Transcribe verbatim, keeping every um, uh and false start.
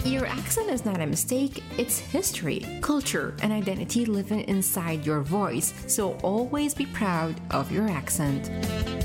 Your accent is not a mistake, it's history, culture, and identity living inside your voice, so always be proud of your accent.